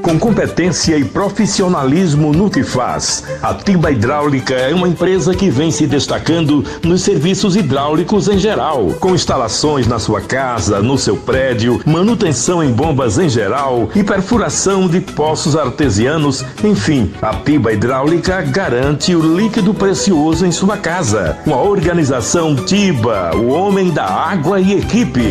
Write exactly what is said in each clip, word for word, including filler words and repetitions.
com competência e profissionalismo no que faz. A Tiba Hidráulica é uma empresa que vem se destacando nos serviços hidráulicos em geral, com instalações na sua casa, no seu prédio, manutenção em bombas em geral e perfuração de poços artesianos, enfim, a Tiba Hidráulica garante o líquido precioso em sua casa. Uma organização Tiba, o homem da água e equipe.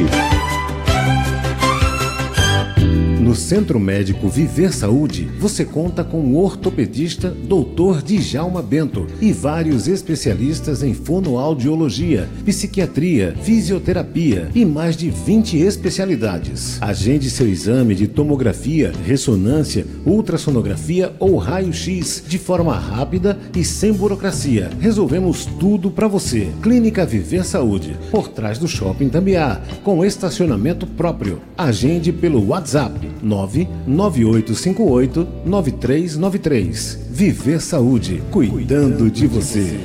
No Centro Médico Viver Saúde, você conta com o ortopedista doutor Djalma Bento e vários especialistas em fonoaudiologia, psiquiatria, fisioterapia e mais de vinte especialidades. Agende seu exame de tomografia, ressonância, ultrassonografia ou raio-x de forma rápida e sem burocracia. Resolvemos tudo para você. Clínica Viver Saúde, por trás do Shopping Tambiá, com estacionamento próprio. Agende pelo WhatsApp nove nove oito cinco oito nove três nove três. Viver Saúde, cuidando de você.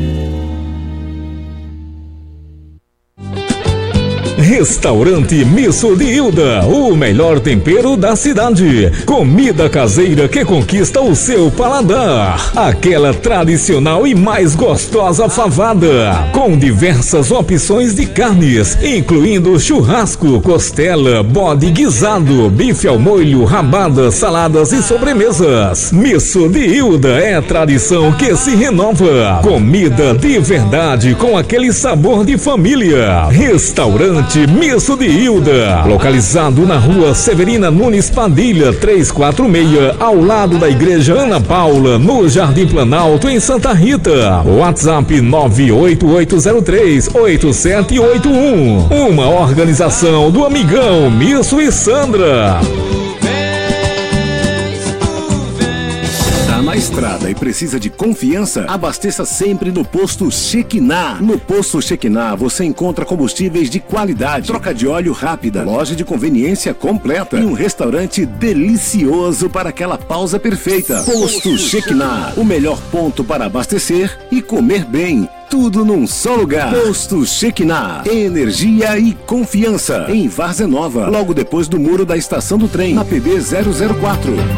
Restaurante Misso de Hilda, o melhor tempero da cidade. Comida caseira que conquista o seu paladar. Aquela tradicional e mais gostosa favada, com diversas opções de carnes, incluindo churrasco, costela, bode guisado, bife ao molho, rabada, saladas e sobremesas. Misso de Hilda é tradição que se renova. Comida de verdade com aquele sabor de família. Restaurante Misso de Hilda, localizado na rua Severina Nunes Padilha, trezentos e quarenta e seis, ao lado da Igreja Ana Paula, no Jardim Planalto, em Santa Rita. WhatsApp nove oito oito zero três oito sete oito um. Uma organização do amigão Misso e Sandra. Na estrada e precisa de confiança, abasteça sempre no Posto Shekinah. No Posto Shekinah você encontra combustíveis de qualidade, troca de óleo rápida, loja de conveniência completa e um restaurante delicioso para aquela pausa perfeita. Posto Shekinah, o melhor ponto para abastecer e comer bem. Tudo num só lugar. Posto Shekinah. Energia e confiança. Em Várzea Nova, logo depois do muro da estação do trem, na P B zero zero quatro.